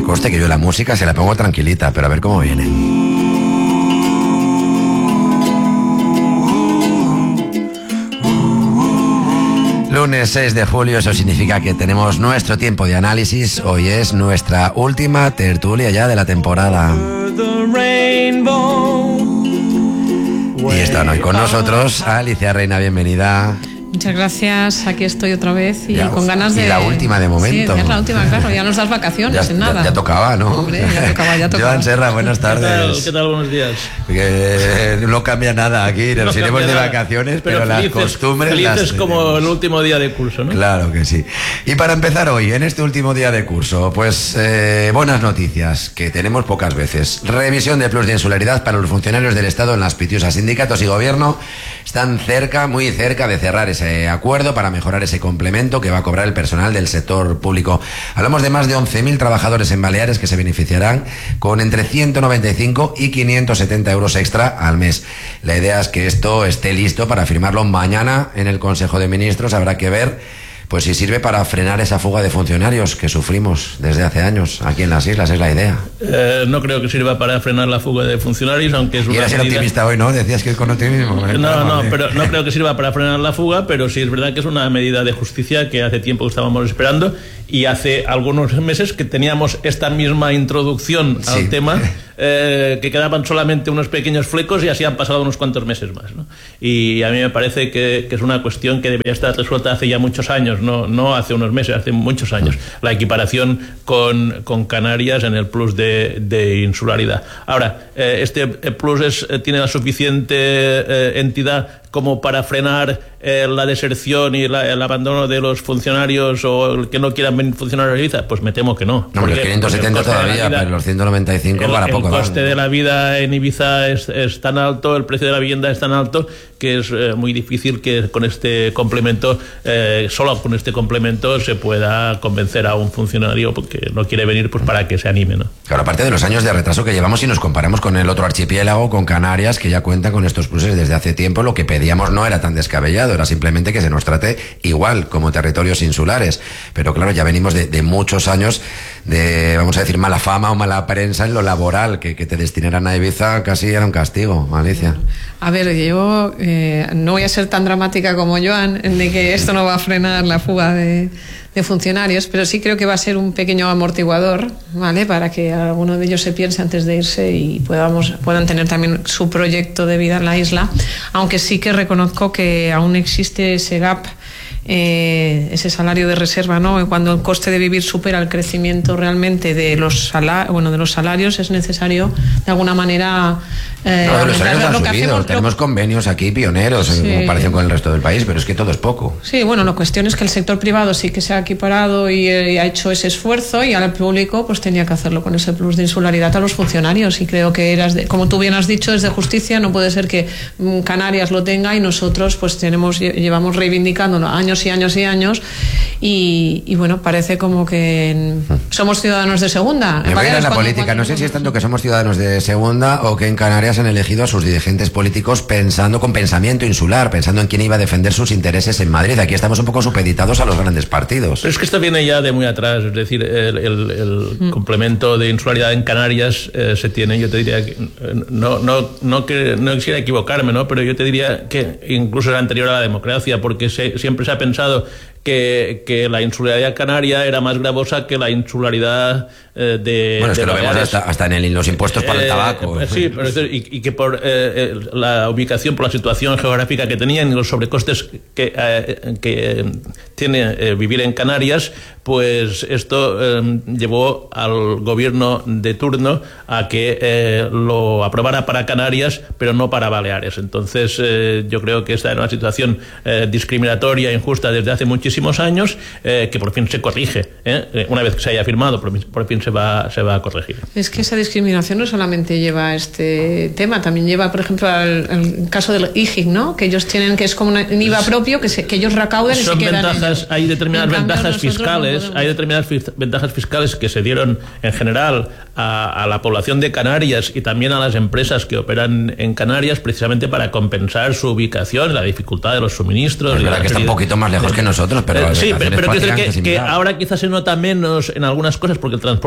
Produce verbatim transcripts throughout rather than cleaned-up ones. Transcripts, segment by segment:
que conste que yo la música se la pongo tranquilita, pero a ver cómo viene. Lunes seis de julio, eso significa que tenemos nuestro tiempo de análisis. Hoy es nuestra última tertulia ya de la temporada. Y están hoy con nosotros Alicia Reina, bienvenida. Muchas gracias, aquí estoy otra vez y ya, con ganas de... Y la última de momento. Sí, es la última, claro, ya nos das vacaciones ya, en nada. Ya, ya tocaba, ¿no? Hombre, ya tocaba, ya tocaba. Joan Serra, buenas tardes. ¿Qué tal? ¿Qué tal? Buenos días. Que no cambia nada aquí, nos no iremos de vacaciones, pero, pero felices, las costumbres felices las como tenemos. El último día de curso, ¿no? Claro que sí. Y para empezar hoy, en este último día de curso, pues eh, buenas noticias, que tenemos pocas veces. Revisión de plus de insularidad para los funcionarios del Estado en las pitiusas. Sindicatos y gobierno están cerca, muy cerca de cerrar ese acuerdo para mejorar ese complemento que va a cobrar el personal del sector público. Hablamos de más de once mil trabajadores en Baleares que se beneficiarán con entre ciento noventa y cinco y quinientos setenta euros extra al mes. La idea es que esto esté listo para firmarlo mañana en el Consejo de Ministros. Habrá que ver pues si sirve para frenar esa fuga de funcionarios que sufrimos desde hace años aquí en las islas, es la idea. Eh, no creo que sirva para frenar la fuga de funcionarios, aunque es una y eras medida... optimista hoy, ¿no? Decías que con optimismo. No, no, no, pero no creo que sirva para frenar la fuga, pero sí es verdad que es una medida de justicia que hace tiempo que estábamos esperando y hace algunos meses que teníamos esta misma introducción al sí. tema, eh, que quedaban solamente unos pequeños flecos y así han pasado unos cuantos meses más, ¿no? Y a mí me parece que, que es una cuestión que debería estar resuelta hace ya muchos años, no, no hace unos meses, hace muchos años, la equiparación con, con Canarias en el plus de, de insularidad. Ahora, eh, este plus es, tiene la suficiente eh, entidad como para frenar eh, la deserción y la, el abandono de los funcionarios o el que no quieran venir funcionarios a Ibiza. Pues me temo que no. No, los quinientos setenta todavía, vida, pero los ciento noventa y cinco el, para poco. El coste ¿no? de la vida en Ibiza es, es tan alto, el precio de la vivienda es tan alto que es eh, muy difícil que con este complemento, eh, solo con este complemento se pueda convencer a un funcionario que no quiere venir pues para que se anime, ¿no? Claro, aparte de los años de retraso que llevamos y nos comparamos con el otro archipiélago, con Canarias, que ya cuenta con estos pluses desde hace tiempo, lo que pedíamos no era tan descabellado, era simplemente que se nos trate igual como territorios insulares. Pero claro, ya venimos de, de muchos años de, vamos a decir, mala fama o mala prensa en lo laboral, que, que te destinaran a Ibiza casi era un castigo, Alicia. A ver, yo eh, no voy a ser tan dramática como Joan, de que esto no va a frenar la fuga de, de funcionarios, pero sí creo que va a ser un pequeño amortiguador, ¿vale? Para que alguno de ellos se piense antes de irse y podamos, puedan tener también su proyecto de vida en la isla, aunque sí que reconozco que aún existe ese gap, eh, ese salario de reserva, ¿no? Cuando el coste de vivir supera el crecimiento realmente de los salarios, bueno, de los salarios, es necesario de alguna manera eh, no, los salarios han subido, hacemos, tenemos convenios aquí pioneros sí. en comparación con el resto del país, pero es que todo es poco. Sí, bueno, la cuestión es que el sector privado sí que se ha equiparado y, y ha hecho ese esfuerzo, y al público pues tenía que hacerlo con ese plus de insularidad a los funcionarios, y creo que eras de, como tú bien has dicho, es de justicia. No puede ser que mm, Canarias lo tenga y nosotros pues tenemos llevamos reivindicándolo años y años y años y, y bueno, parece como que somos ciudadanos de segunda. Me voy a ir a la política, cuando, no sé si es tanto que somos ciudadanos de segunda o que en Canarias han elegido a sus dirigentes políticos pensando con pensamiento insular, pensando en quién iba a defender sus intereses en Madrid. Aquí estamos un poco supeditados a los grandes partidos. Pero es que esto viene ya de muy atrás, es decir, el, el, el mm. complemento de insularidad en Canarias eh, se tiene, yo te diría, que, eh, no, no, no, que, no quisiera equivocarme, ¿no? Pero yo te diría que incluso era anterior a la democracia, porque se, siempre se ha pensado que, que la insularidad canaria era más gravosa que la insularidad eh, de... Bueno, es de que lo vemos hasta, hasta en el, los impuestos para el tabaco. Eh, sí, pero, y, y que por eh, la ubicación, por la situación geográfica que tenían y los sobrecostes que, eh, que tiene eh, vivir en Canarias, pues esto eh, llevó al gobierno de turno a que eh, lo aprobara para Canarias, pero no para Baleares. Entonces, eh, yo creo que esta era una situación eh, discriminatoria e injusta desde hace muchísimos años, eh, que por fin se corrige, ¿eh? Una vez que se haya firmado, por, por fin se va, se va a corregir. Es que esa discriminación no solamente lleva a este tema, también lleva, por ejemplo, al, al caso del I G I C, ¿no? Que ellos tienen, que es como un I V A propio, que, se, que ellos recauden y Son se quedan ventajas, ellos. Hay determinadas ventajas fiscales, no hay determinadas ventajas fiscales que se dieron en general a, a la población de Canarias y también a las empresas que operan en Canarias, precisamente para compensar su ubicación, la dificultad de los suministros. Es verdad que está un poquito más lejos que nosotros, pero eh, sí, pero, pero quiero decir que, que, que ahora quizás se nota menos en algunas cosas porque el transporte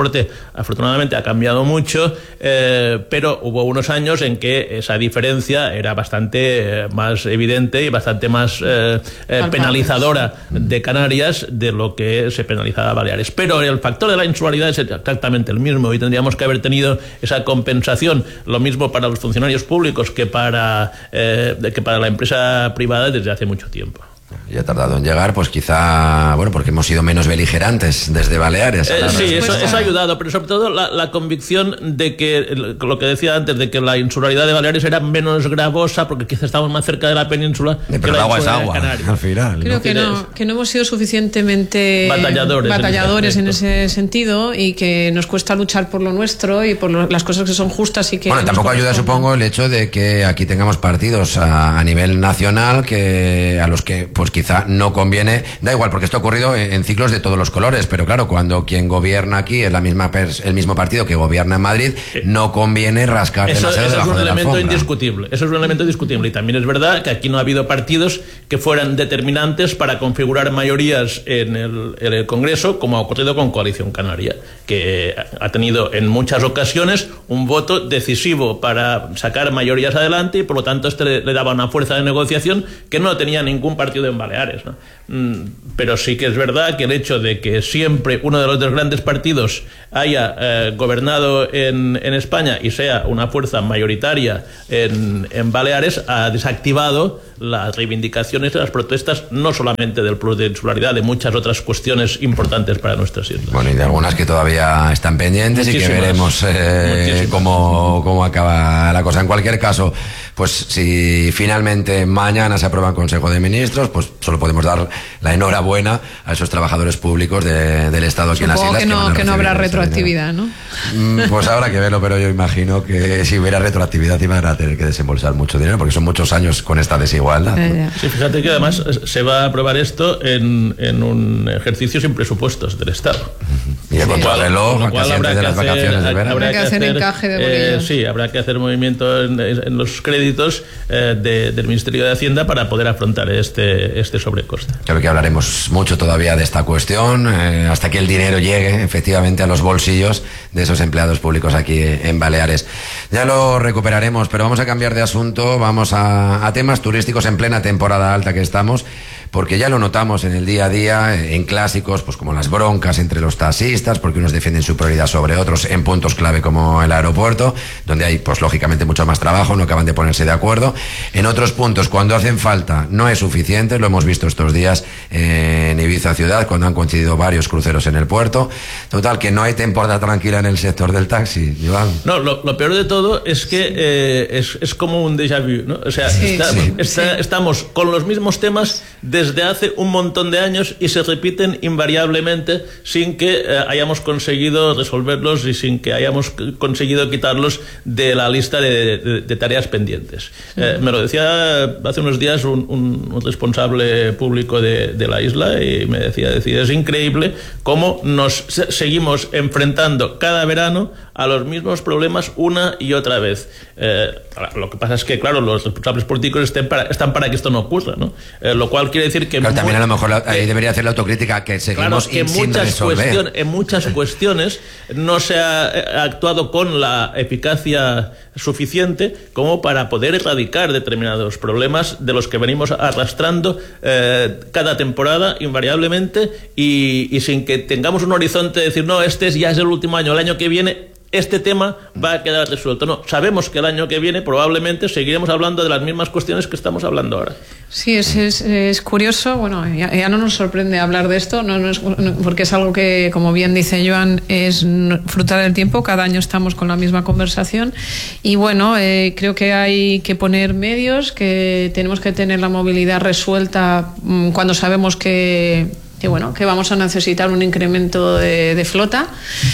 transporte afortunadamente ha cambiado mucho, eh, pero hubo unos años en que esa diferencia era bastante eh, más evidente y bastante más eh, eh, penalizadora de Canarias de lo que se penalizaba a Baleares. Pero el factor de la insularidad es exactamente el mismo y tendríamos que haber tenido esa compensación, lo mismo para los funcionarios públicos que para, eh, que para la empresa privada desde hace mucho tiempo. Ya ha tardado en llegar, pues quizá, bueno, porque hemos sido menos beligerantes desde Baleares. Eh, sí, eso, eso ha ayudado, pero sobre todo la, la convicción de que, lo que decía antes, de que la insularidad de Baleares era menos gravosa porque quizá estamos más cerca de la península. Eh, pero el agua es agua, al final. Creo ¿no? que, no, que no hemos sido suficientemente batalladores, batalladores en, ese en ese sentido y que nos cuesta luchar por lo nuestro y por lo, las cosas que son justas y que... Bueno, tampoco ayuda, supongo, el hecho de que aquí tengamos partidos a, a nivel nacional que a los que pues quizá no conviene, da igual, porque esto ha ocurrido en, en ciclos de todos los colores, pero claro, cuando quien gobierna aquí es la misma pers el mismo partido que gobierna en Madrid, no conviene rascar eso, demasiado eso debajo es un de la elemento alfombra. indiscutible, eso es un elemento indiscutible y también es verdad que aquí no ha habido partidos que fueran determinantes para configurar mayorías en el, en el Congreso, como ha ocurrido con Coalición Canaria, que ha tenido en muchas ocasiones un voto decisivo para sacar mayorías adelante y por lo tanto este le, le daba una fuerza de negociación que no tenía ningún partido en Baleares, ¿no? Mm, pero sí que es verdad que el hecho de que siempre uno de los dos grandes partidos haya eh, gobernado en, en España y sea una fuerza mayoritaria en, en Baleares ha desactivado las reivindicaciones y las protestas no solamente del plus de insularidad, de muchas otras cuestiones importantes para nuestras islas. Bueno, y de algunas que todavía están pendientes Muchísimas. y que veremos eh, cómo, cómo acaba la cosa. En cualquier caso, pues si finalmente mañana se aprueba en Consejo de Ministros, pues solo podemos dar la enhorabuena a esos trabajadores públicos de, del Estado aquí Supongo en las islas. que no, que, que no habrá retroactividad, ¿no? Pues habrá que verlo, pero yo imagino que si hubiera retroactividad iban a tener que desembolsar mucho dinero, porque son muchos años con esta desigualdad. Eh, sí, fíjate que además se va a aprobar esto en, en un ejercicio sin presupuestos del Estado. Y el contrarreloj, casi antes de las vacaciones de verano. Habrá que hacer encaje de bolillos. Eh, sí, habrá que hacer movimiento en, en los créditos eh, de, del Ministerio de Hacienda para poder afrontar este, este sobrecoste. Creo que hablaremos mucho todavía de esta cuestión, eh, hasta que el dinero llegue efectivamente a los bolsillos de esos empleados públicos aquí en Baleares. Ya lo recuperaremos, pero vamos a cambiar de asunto, vamos a, a temas turísticos en plena temporada alta que estamos, porque ya lo notamos en el día a día, en clásicos, pues como las broncas entre los taxistas, porque unos defienden su prioridad sobre otros en puntos clave como el aeropuerto, donde hay, pues lógicamente, mucho más trabajo, no acaban de ponerse de acuerdo. En otros puntos, cuando hacen falta, no es suficiente, lo hemos visto estos días en Ibiza Ciudad, cuando han coincidido varios cruceros en el puerto. Total, que no hay temporada tranquila en el sector del taxi, Joan. No, lo, lo peor de todo es que eh, es, es como un déjà vu, ¿no? O sea, sí, está, sí, está, sí. estamos con los mismos temas desde hace un montón de años y se repiten invariablemente sin que eh, hayamos conseguido resolverlos y sin que hayamos conseguido quitarlos de la lista de, de, de tareas pendientes. Sí. Eh, me lo decía hace unos días un, un, un responsable público de, de la isla y me decía, decía, es increíble cómo nos se, seguimos enfrentando cada verano a los mismos problemas una y otra vez. Eh, lo que pasa es que, claro, los responsables políticos estén para, están para que esto no ocurra, ¿no? Eh, lo cual quiere decir que... Claro, muy, también a lo mejor la, ahí debería hacer la autocrítica que seguimos claro, que sin muchas resolver. Cuestión, en muchas cuestiones no se ha actuado con la eficacia suficiente como para poder erradicar determinados problemas de los que venimos arrastrando eh, cada temporada invariablemente y, y sin que tengamos un horizonte de decir, no, este es, ya es el último año, el año que viene este tema va a quedar resuelto. No, sabemos que el año que viene probablemente seguiremos hablando de las mismas cuestiones que estamos hablando ahora. Sí, es, es, es curioso, bueno, ya, ya no nos sorprende hablar de esto, no, no es, no, porque es algo que, como bien dice Joan, es fruta del tiempo, cada año estamos con la misma conversación y bueno, eh, creo que hay que poner medios, que tenemos que tener la movilidad resuelta mmm, cuando sabemos que... que bueno, que vamos a necesitar un incremento de, de flota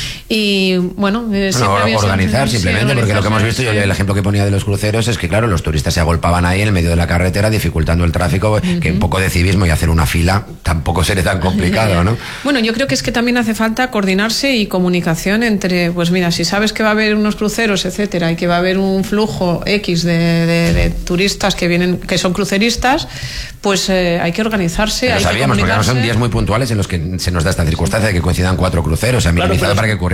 y bueno, eh, bueno organizar siempre, simplemente, sí, porque lo que hemos visto, yo el ejemplo que ponía de los cruceros es que claro, los turistas se agolpaban ahí en el medio de la carretera dificultando el tráfico, uh-huh. que un poco de civismo y hacer una fila tampoco sería tan complicado, ¿no? Bueno, yo creo que es que también hace falta coordinarse y comunicación entre, pues mira, si sabes que va a haber unos cruceros, etcétera, y que va a haber un flujo X de, de, de turistas que vienen, que son cruceristas, pues eh, hay que organizarse. Pero hay sabíamos, que porque no son días muy puntuales en los que se nos da esta circunstancia de que coincidan cuatro cruceros, se ha minimizado claro, para que ocurriera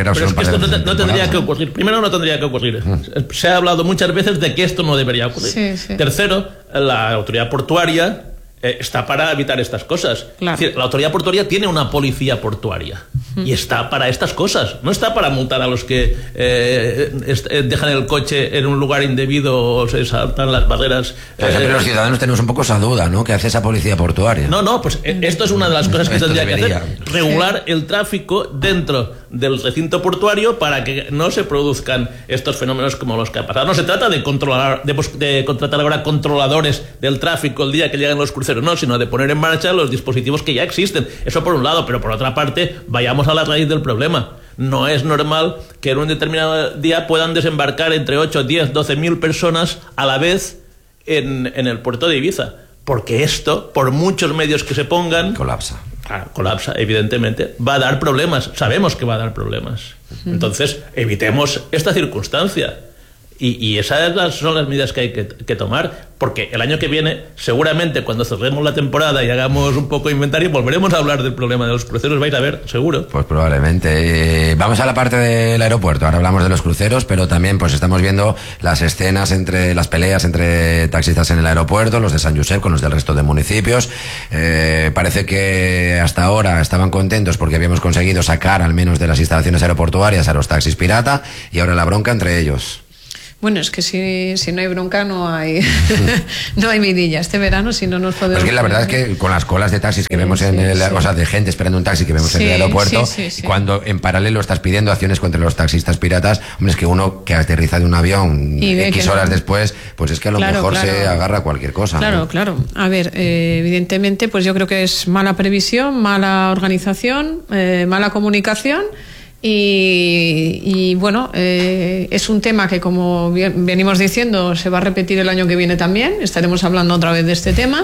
genera pero solo es que un par de esto no, no tendría colapso. que ocurrir. Primero, no tendría que ocurrir. Mm. Se ha hablado muchas veces de que esto no debería ocurrir. Sí, sí. Tercero, la autoridad portuaria eh, está para evitar estas cosas. Claro. Es decir, la autoridad portuaria tiene una policía portuaria mm. y está para estas cosas. No está para multar a los que eh, eh, dejan el coche en un lugar indebido o se saltan las barreras. Pero eh, los ciudadanos tenemos un poco esa duda, ¿no? ¿Qué hace esa policía portuaria? No, no, pues esto es una de las cosas que tendría debería. que hacer. Regular el tráfico dentro del recinto portuario para que no se produzcan estos fenómenos como los que ha pasado. No se trata de controlar, de, de contratar ahora controladores del tráfico el día que llegan los cruceros, no, sino de poner en marcha los dispositivos que ya existen. Eso por un lado, pero por otra parte, vayamos a la raíz del problema. No es normal que en un determinado día puedan desembarcar entre ocho, diez, doce mil personas a la vez en, en el puerto de Ibiza. Porque esto, por muchos medios que se pongan... Colapsa. Claro, colapsa, evidentemente. Va a dar problemas. Sabemos que va a dar problemas. Uh-huh. Entonces, evitemos esta circunstancia. Y, y esas son las medidas que hay que, que tomar, porque el año que viene, seguramente cuando cerremos la temporada y hagamos un poco de inventario, volveremos a hablar del problema de los cruceros, vais a ver, seguro. Pues probablemente. Eh, vamos a la parte del aeropuerto, ahora hablamos de los cruceros, pero también pues estamos viendo las escenas entre, las peleas entre taxistas en el aeropuerto, los de San Josep con los del resto de municipios. Eh, parece que hasta ahora estaban contentos porque habíamos conseguido sacar al menos de las instalaciones aeroportuarias a los taxis pirata, y ahora la bronca entre ellos. Bueno, es que si, si no hay bronca no hay no hay vidilla. Este verano si no nos podemos... Pues que la verdad es que con las colas de taxis que sí, vemos en sí, el... Sí. O sea, de gente esperando un taxi que vemos sí, en el aeropuerto, sí, sí, sí. cuando en paralelo estás pidiendo acciones contra los taxistas piratas, hombre, es que uno que aterriza de un avión X horas no. después, pues es que a lo claro, mejor claro. se agarra a cualquier cosa. Claro, ¿no? claro. A ver, eh, evidentemente, pues yo creo que es mala previsión, mala organización, eh, mala comunicación. Y, y bueno, eh, es un tema que, como bien, venimos diciendo, se va a repetir el año que viene también. Estaremos hablando otra vez de este tema,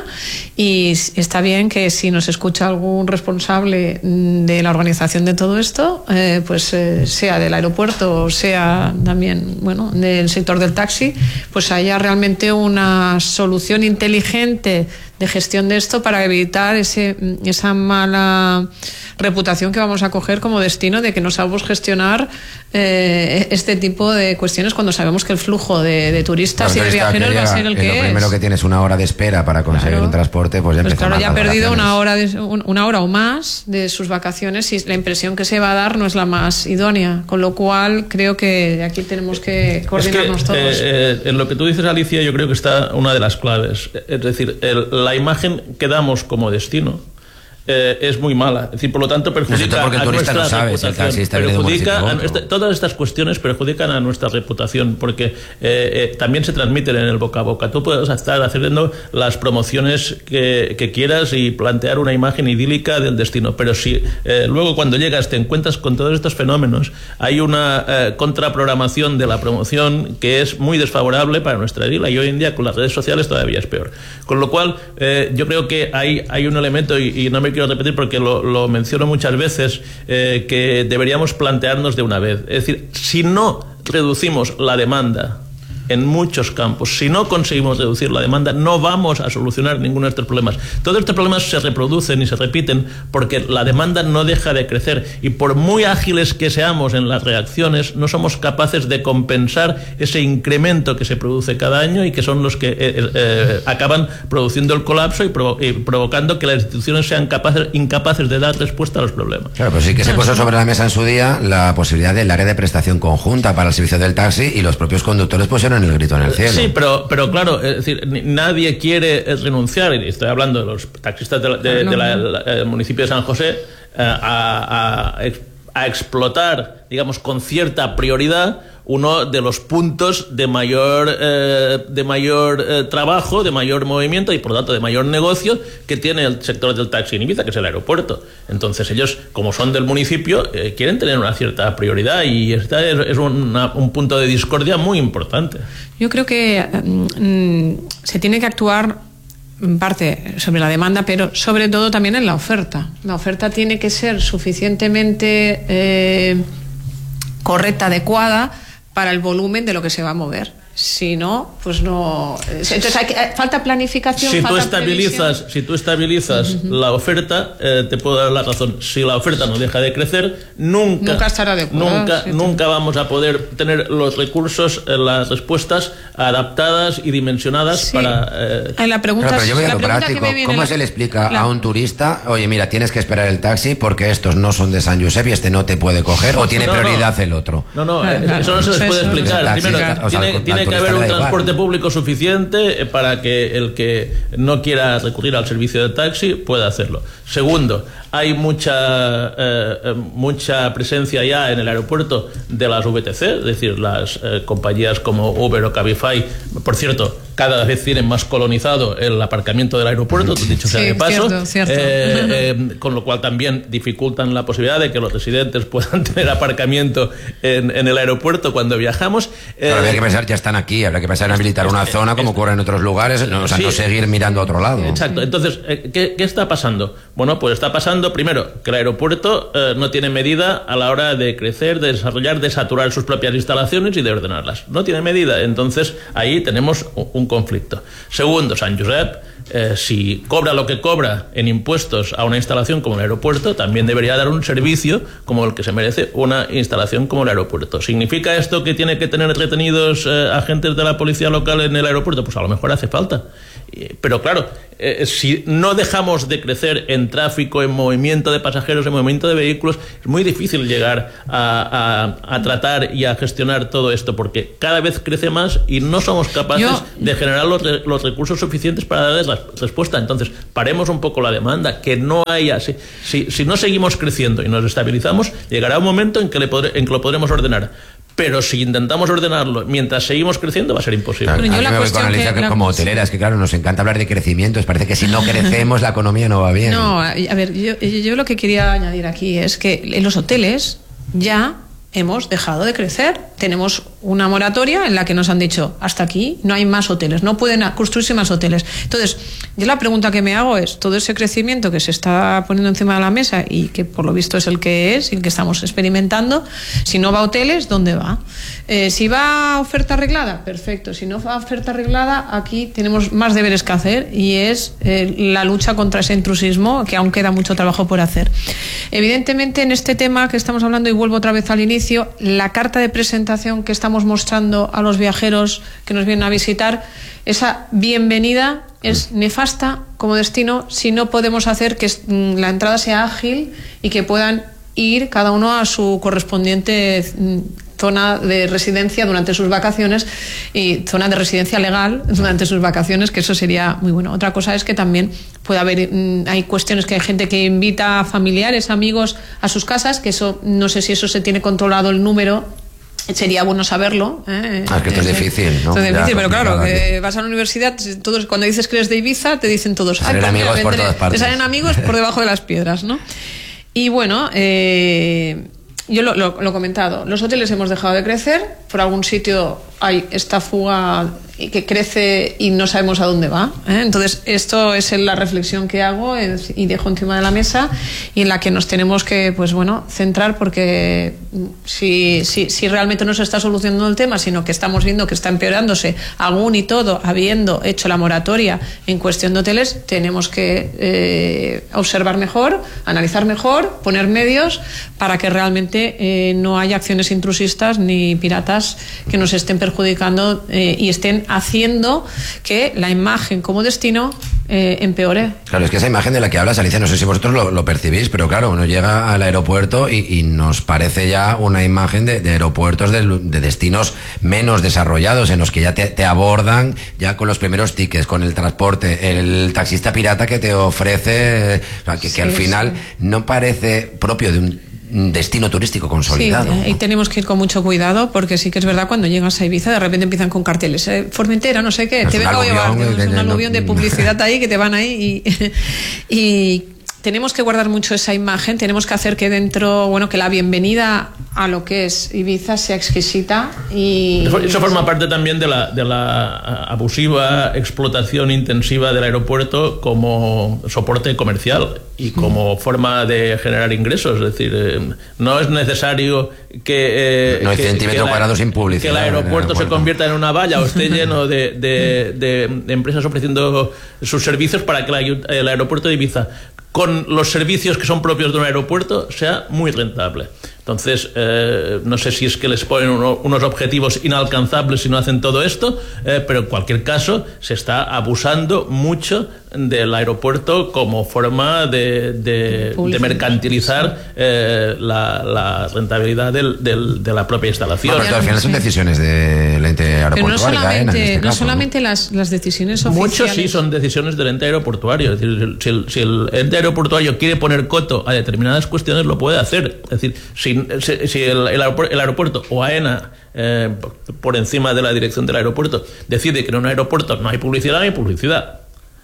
y está bien que si nos escucha algún responsable de la organización de todo esto, eh, pues eh, sea del aeropuerto o sea también, bueno, del sector del taxi, pues haya realmente una solución inteligente de gestión de esto para evitar ese, esa mala reputación que vamos a coger como destino de que no sabemos gestionar eh, este tipo de cuestiones cuando sabemos que el flujo de, de turistas y de viajeros llega, va a ser el que lo es. Lo primero que tienes una hora de espera para conseguir claro. un transporte, pues ya pues empieza claro, ya ha perdido vacaciones. una hora, de, una hora o más de sus vacaciones y la impresión que se va a dar no es la más idónea, con lo cual creo que aquí tenemos que coordinarnos es que, todos. Eh, en lo que tú dices, Alicia, yo creo que está una de las claves. Es decir, el, la imagen que damos como destino Eh, es muy mala, es decir, por lo tanto perjudica porque el a turista nuestra no sabe si el taxista viene de un perjudica municipio a u otro. nuestra, todas estas cuestiones perjudican a nuestra reputación porque eh, eh, también se transmiten en el boca a boca. Tú puedes estar haciendo las promociones que, que quieras y plantear una imagen idílica del destino, pero si eh, luego cuando llegas te encuentras con todos estos fenómenos, hay una eh, contraprogramación de la promoción que es muy desfavorable para nuestra isla, y hoy en día con las redes sociales todavía es peor, con lo cual eh, yo creo que hay, hay un elemento, y, y no me quiero repetir porque lo, lo menciono muchas veces, eh, que deberíamos plantearnos de una vez. Es decir, si no reducimos la demanda en muchos campos, si no conseguimos reducir la demanda, no vamos a solucionar ninguno de estos problemas. Todos estos problemas se reproducen y se repiten porque la demanda no deja de crecer, y por muy ágiles que seamos en las reacciones, no somos capaces de compensar ese incremento que se produce cada año y que son los que eh, eh, acaban produciendo el colapso y, provo y provocando que las instituciones sean capaces, incapaces de dar respuesta a los problemas. Claro, pero sí que se puso sobre la mesa en su día la posibilidad del área de prestación conjunta para el servicio del taxi, y los propios conductores pusieron el grito en el cielo. Sí, pero, pero claro, es decir, nadie quiere renunciar, y estoy hablando de los taxistas del de, de la, la, el municipio de San José, eh, a, a, a explotar, digamos, con cierta prioridad uno de los puntos de mayor eh, de mayor eh, trabajo, de mayor movimiento y por lo tanto de mayor negocio que tiene el sector del taxi en Ibiza, que es el aeropuerto. Entonces ellos, como son del municipio, eh, quieren tener una cierta prioridad, y este es, es una, un punto de discordia muy importante. Yo creo que mm, se tiene que actuar en parte sobre la demanda, pero sobre todo también en la oferta. La oferta tiene que ser suficientemente eh, correcta, adecuada para el volumen de lo que se va a mover. Si no, pues no. Entonces hay que, falta planificación. Si falta tú estabilizas, previsión. si tú estabilizas uh-huh. la oferta, eh, te puedo dar la razón. Si la oferta no deja de crecer, nunca, nunca estará adecuada. Nunca, sí, nunca vamos a poder tener los recursos, eh, las respuestas adaptadas y dimensionadas sí. para. Eh... En la pregunta, claro, pero yo voy a lo práctico. ¿Cómo la... se le explica la... a un turista, oye, mira, tienes que esperar el taxi porque estos no son de San Josep y este no te puede coger o tiene no, prioridad no. el otro? No, no, claro, claro. eso no se les puede explicar. Taxi, Primero, o sea, tiene, tiene que haber un transporte público suficiente para que el que no quiera recurrir al servicio de taxi pueda hacerlo. Segundo, hay mucha eh, mucha presencia ya en el aeropuerto de las V T C, es decir, las eh, compañías como Uber o Cabify. Por cierto, cada vez tienen más colonizado el aparcamiento del aeropuerto, dicho sea sí, de paso, cierto, cierto. Eh, eh, con lo cual también dificultan la posibilidad de que los residentes puedan tener aparcamiento en, en el aeropuerto cuando viajamos. Eh, Pero habría que pensar, ya están aquí, habrá que pensar en habilitar una este, zona como este, ocurre en otros lugares, no, o sea, sí, no seguir mirando a otro lado. Exacto. Entonces, ¿qué, qué está pasando? Bueno, pues está pasando, primero, que el aeropuerto eh, no tiene medida a la hora de crecer, de desarrollar, de saturar sus propias instalaciones y de ordenarlas. No tiene medida. Entonces, ahí tenemos un conflicto. Segundo, San Josep, eh, si cobra lo que cobra en impuestos a una instalación como el aeropuerto, también debería dar un servicio como el que se merece una instalación como el aeropuerto. ¿Significa esto que tiene que tener retenidos eh, agentes de la policía local en el aeropuerto? Pues a lo mejor hace falta. Pero claro, eh, si no dejamos de crecer en tráfico, en movimiento de pasajeros, en movimiento de vehículos, es muy difícil llegar a, a, a tratar y a gestionar todo esto, porque cada vez crece más y no somos capaces Yo... de generar los, los recursos suficientes para darles la respuesta. Entonces, paremos un poco la demanda, que no haya... Si, si, si no seguimos creciendo y nos estabilizamos, llegará un momento en que, le podré, en que lo podremos ordenar. Pero si intentamos ordenarlo mientras seguimos creciendo, va a ser imposible. Claro, a mí me voy con Alicia, que, que como hotelera, es que claro, nos encanta hablar de crecimiento, parece que si no crecemos la economía no va bien. No, a ver, yo, yo lo que quería añadir aquí es que en los hoteles ya hemos dejado de crecer. Tenemos una moratoria en la que nos han dicho hasta aquí, no hay más hoteles, no pueden construirse más hoteles. Entonces, yo la pregunta que me hago es, todo ese crecimiento que se está poniendo encima de la mesa y que por lo visto es el que es y el que estamos experimentando, si no va a hoteles, ¿dónde va? Eh, si va a oferta arreglada, perfecto. Si no va a oferta arreglada, aquí tenemos más deberes que hacer y es eh, la lucha contra ese intrusismo, que aún queda mucho trabajo por hacer. Evidentemente, en este tema que estamos hablando, y vuelvo otra vez al inicio, la carta de presentación que estamos mostrando a los viajeros que nos vienen a visitar, esa bienvenida es nefasta como destino si no podemos hacer que la entrada sea ágil y que puedan ir cada uno a su correspondiente zona de residencia durante sus vacaciones y zona de residencia legal durante sus vacaciones, que eso sería muy bueno. Otra cosa es que también puede haber, hay cuestiones que hay gente que invita a familiares, amigos a sus casas, que eso no sé si eso se tiene controlado el número. Sería bueno saberlo. ¿eh? Ah, es que esto es difícil, ¿no? Esto es difícil, ya, pero claro, que aquí. vas a la universidad, todos, cuando dices que eres de Ibiza, te dicen todos, te salen amigos por todas partes. Te salen amigos por debajo de las piedras, ¿no? Y bueno, eh, yo lo, lo, lo he comentado, los hoteles hemos dejado de crecer, por algún sitio hay esta fuga que crece y no sabemos a dónde va, ¿eh? Entonces esto es la reflexión que hago y dejo encima de la mesa y en la que nos tenemos que, pues bueno, centrar, porque si, si, si realmente no se está solucionando el tema, sino que estamos viendo que está empeorándose aún y todo, habiendo hecho la moratoria en cuestión de hoteles, tenemos que eh, observar mejor, analizar mejor, poner medios para que realmente eh, no haya acciones intrusistas ni piratas que nos estén perjudicando eh, y estén haciendo que la imagen como destino eh, empeore. Claro, es que esa imagen de la que hablas, Alicia, no sé si vosotros lo, lo percibís, pero claro, uno llega al aeropuerto y, y nos parece ya una imagen de, de aeropuertos de, de destinos menos desarrollados, en los que ya te, te abordan ya con los primeros tickets, con el transporte, el taxista pirata que te ofrece, o sea, que, sí, que al final sí. no parece propio de un destino turístico consolidado. Sí, y tenemos que ir con mucho cuidado, porque sí que es verdad, cuando llegas a Ibiza de repente empiezan con carteles, eh, Formentera, no sé qué, es te vengo a llevar, es un aluvión de publicidad ahí que te van ahí y, y tenemos que guardar mucho esa imagen, tenemos que hacer que dentro, bueno, que la bienvenida a lo que es Ibiza sea exquisita y... Eso forma parte también de la, de la abusiva explotación intensiva del aeropuerto como soporte comercial y como forma de generar ingresos. Es decir, eh, no es necesario que... Eh, no hay que, centímetro que cuadrado sin publicidad. Que el aeropuerto, el aeropuerto se convierta en una valla o esté lleno de, de, de, de empresas ofreciendo sus servicios para que la, el aeropuerto de Ibiza, con los servicios que son propios de un aeropuerto, sea muy rentable. Entonces, eh, no sé si es que les ponen uno, unos objetivos inalcanzables si no hacen todo esto, eh, pero en cualquier caso se está abusando mucho del aeropuerto como forma de, de, de mercantilizar eh, la, la rentabilidad del, del, de la propia instalación. No, pero al final son decisiones del ente aeroportuario. Pero no solamente, en este no caso, solamente ¿no? Las, las decisiones oficiales. Muchos sí son decisiones del ente aeroportuario. Es decir, si el, si el ente aeroportuario quiere poner coto a determinadas cuestiones, lo puede hacer. Es decir, si Si, si el, el, aeropuerto, el aeropuerto o AENA, eh, por, por encima de la dirección del aeropuerto, decide que en un aeropuerto no hay publicidad, no hay publicidad.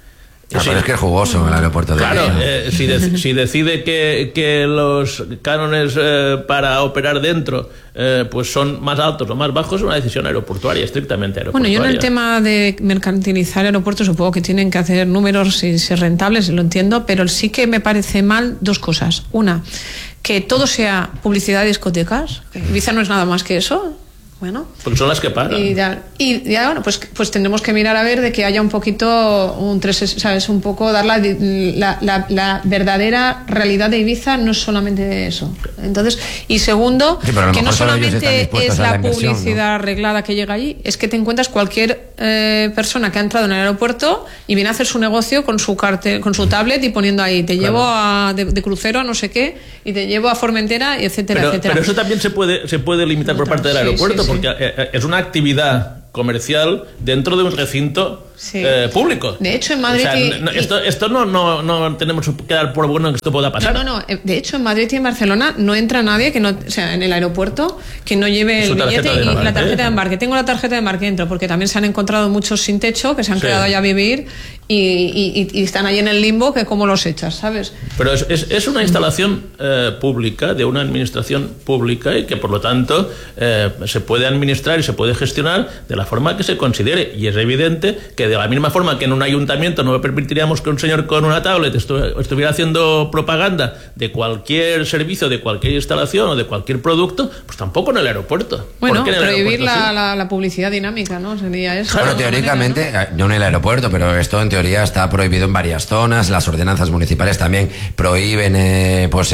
Ah, sí. Pero es que es jugoso el aeropuerto de Claro, eh, si, de, si decide que, que los cánones eh, para operar dentro eh, pues son más altos o más bajos, es una decisión aeroportuaria, estrictamente aeroportuaria. Bueno, yo en el tema de mercantilizar aeropuertos supongo que tienen que hacer números y ser rentables, lo entiendo, pero sí que me parece mal dos cosas. Una, que todo sea publicidad de discotecas. Ibiza no es nada más que eso. Bueno, porque son las que pagan. Y ya, y ya bueno, pues, pues tendremos que mirar a ver de que haya un poquito, un tres, ¿sabes? Un poco dar la, la, la, la verdadera realidad de Ibiza, no es solamente eso. Entonces, y segundo, sí, que no solamente es la, la publicidad, ¿no?, arreglada que llega allí, es que te encuentras cualquier eh, persona que ha entrado en el aeropuerto y viene a hacer su negocio con su cartel, con su tablet y poniendo ahí, te claro. llevo a, de, de crucero a no sé qué, y te llevo a Formentera, y etcétera, pero, etcétera. pero eso también se puede, se puede limitar por parte del aeropuerto, sí, sí, porque sí. es una actividad comercial dentro de un recinto sí. eh, público. De hecho, en Madrid... O sea, y, no, esto esto no, no, no tenemos que dar por bueno que esto pueda pasar. No, no, no. De hecho, en Madrid y en Barcelona no entra nadie que no, o sea, en el aeropuerto que no lleve el billete y la tarjeta de embarque. Tengo la tarjeta de embarque dentro porque también se han encontrado muchos sin techo que se han sí. quedado allá a vivir y, y, y están ahí en el limbo, que cómo los echas, ¿sabes? Pero es, es, es una instalación eh, pública, de una administración pública, y que por lo tanto eh, se puede administrar y se puede gestionar de la forma que se considere, y es evidente que de la misma forma que en un ayuntamiento no permitiríamos que un señor con una tablet estu estuviera haciendo propaganda de cualquier servicio, de cualquier instalación o de cualquier producto, pues tampoco en el aeropuerto. Bueno, en el prohibir aeropuerto, la, sí? la, la publicidad dinámica, ¿no? Sería eso. Bueno, teóricamente, manera, ¿no? no en el aeropuerto, pero esto en teoría está prohibido en varias zonas. Las ordenanzas municipales también prohíben eh, pues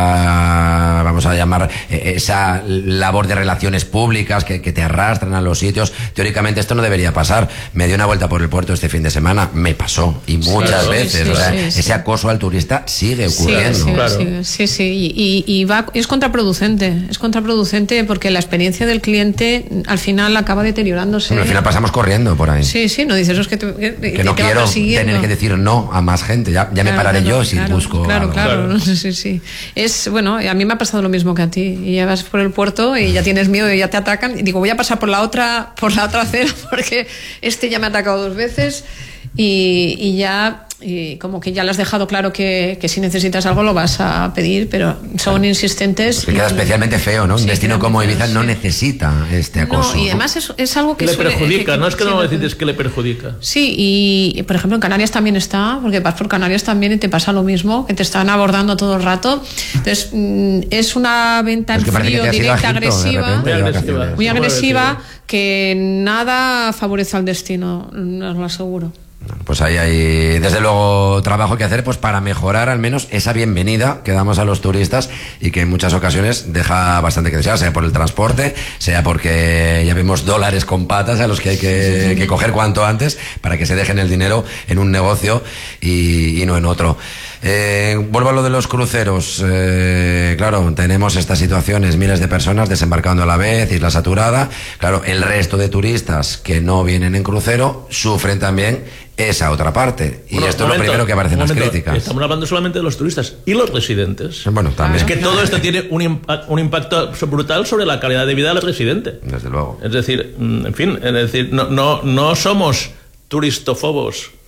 esa, vamos a llamar, eh, esa labor de relaciones públicas que, que te arrastran a los sitios. Teóricamente esto no debería pasar. Me dio una vuelta por el puerto este fin de semana, me pasó, y muchas sí, veces, sí, o sea, sí, sí. ese acoso al turista sigue ocurriendo. Sí, sí, claro. sí, sí, sí. Y, y va, es contraproducente, es contraproducente porque la experiencia del cliente al final acaba deteriorándose. Bueno, al final pasamos corriendo por ahí. Sí, sí, no dices, es que, te, que, que no te quiero tener que decir no a más gente, ya, ya claro, me pararé claro, yo si claro, busco claro, algo. Claro, claro, sí, sí. Es, bueno, a mí me ha pasado lo mismo que a ti, y ya vas por el puerto y ya tienes miedo y ya te atacan, y digo, voy a pasar por la otra, por la otra acera porque este ya me ha atacado dos veces y, y ya... y como que ya le has dejado claro que, que si necesitas algo lo vas a pedir, pero son claro. insistentes. Porque queda especialmente feo, ¿no? Un sí, destino como Ibiza sí. no necesita este acoso. No, y además es, es algo que le suele, perjudica, que, no es que sí, no decides que le perjudica. Sí, y por ejemplo en Canarias también está, porque vas por Canarias también y te pasa lo mismo, que te están abordando todo el rato. Entonces es una venta en frío, directa, agresiva, muy agresiva, muy agresiva, que nada favorece al destino, os lo aseguro. Pues ahí hay, desde luego, trabajo que hacer pues para mejorar al menos esa bienvenida que damos a los turistas, y que en muchas ocasiones deja bastante que desear, sea por el transporte, sea porque ya vemos dólares con patas a los que hay que, que coger cuanto antes para que se dejen el dinero en un negocio y, y no en otro. Eh, vuelvo a lo de los cruceros. Eh, claro, tenemos estas situaciones, miles de personas desembarcando a la vez, isla saturada. Claro, el resto de turistas que no vienen en crucero sufren también esa otra parte. Y bueno, esto momento, es lo primero que aparece en las críticas. Estamos hablando solamente de los turistas y los residentes. Bueno, también. Es que todo esto tiene un, impa un impacto brutal sobre la calidad de vida del residente. Desde luego. Es decir, en fin, es decir, no, no, no somos turistofobos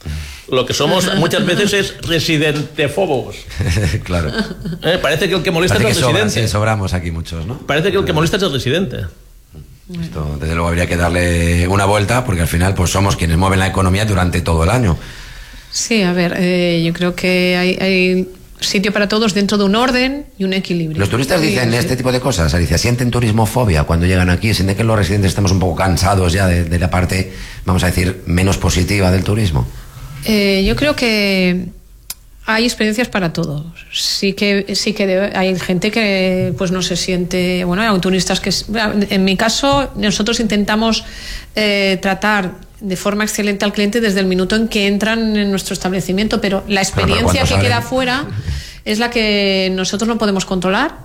Lo que somos muchas veces es residentefobos. Claro. ¿Eh? Parece que el que molesta Parece es el que sobra, residente. sí, sobramos aquí muchos, ¿no? Parece que el que molesta es el residente. Esto, desde luego, habría que darle una vuelta, porque al final pues somos quienes mueven la economía durante todo el año. Sí, a ver, eh, yo creo que hay, hay sitio para todos dentro de un orden y un equilibrio. Los turistas dicen sí, este sí. tipo de cosas, Alicia, sienten turismofobia cuando llegan aquí, sienten que los residentes estamos un poco cansados ya de, de la parte, vamos a decir, menos positiva del turismo. Eh, yo creo que hay experiencias para todos. Sí que sí que debe, hay gente que pues no se siente, bueno, hay turistas que, en mi caso, nosotros intentamos eh, tratar de forma excelente al cliente desde el minuto en que entran en nuestro establecimiento, pero la experiencia pero que salen... queda fuera es la que nosotros no podemos controlar.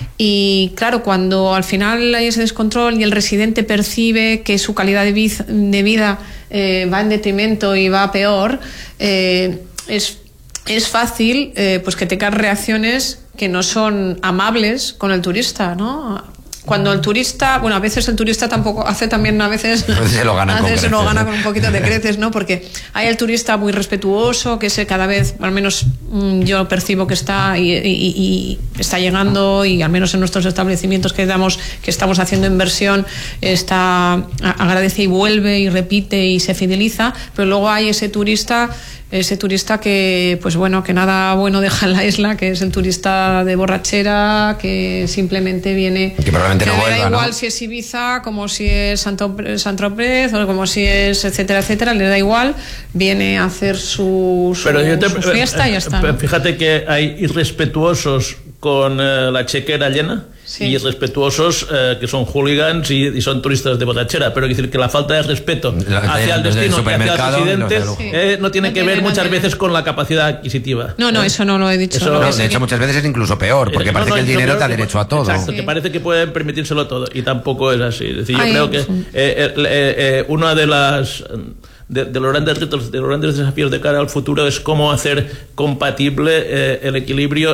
Y claro, cuando al final hay ese descontrol y el residente percibe que su calidad de vida, de vida eh, va en detrimento y va peor, eh, es es fácil eh, pues que tengas reacciones que no son amables con el turista, ¿no? Cuando el turista, bueno, a veces el turista tampoco hace también a veces, a veces se lo gana, a con, veces creces, lo gana ¿no? con un poquito de creces, ¿no? Porque hay el turista muy respetuoso, que ese cada vez, al menos mmm, yo percibo que está y, y, y está llegando, y al menos en nuestros establecimientos que damos, que estamos haciendo inversión, está agradece y vuelve y repite y se fideliza, pero luego hay ese turista ese turista que, pues bueno, que nada bueno deja en la isla, que es el turista de borrachera, que simplemente viene... Que probablemente que no le vuelva, da igual, ¿no? si es Ibiza, como si es Sant-Tropez, o como si es etcétera, etcétera, le da igual, viene a hacer su, su, Pero yo te, su fiesta y ya está, ¿no? Fíjate que hay irrespetuosos con eh, la chequera llena, sí, y irrespetuosos eh, que son hooligans y, y son turistas de borrachera, pero quiero decir que la falta de respeto la, hacia el destino y hacia el residente sí. eh, no tiene no que tiene, ver no muchas tiene. veces con la capacidad adquisitiva. No, no, ¿eh? eso no lo he dicho. Eso no, no, No, de hecho, muchas veces es incluso peor, porque Eh, parece no, no, que el dinero peor, te da derecho a todo. Exacto, sí. que parece que pueden permitírselo todo, y tampoco es así. Es decir, yo Ay, creo que sí. eh, eh, eh, una de las... De, de los grandes retos, de los grandes desafíos de cara al futuro es cómo hacer compatible eh, el equilibrio